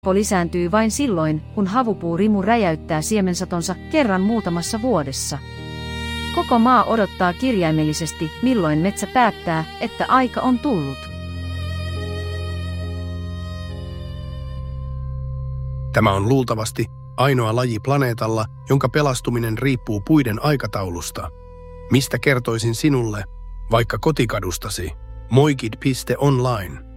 lisääntyy vain silloin, kun havupuurimu räjäyttää siemensatonsa kerran muutamassa vuodessa. Koko maa odottaa kirjaimellisesti, milloin metsä päättää, että aika on tullut. Tämä on luultavasti ainoa laji planeetalla, jonka pelastuminen riippuu puiden aikataulusta. Mistä kertoisin sinulle, vaikka kotikadustasi? Moikid.online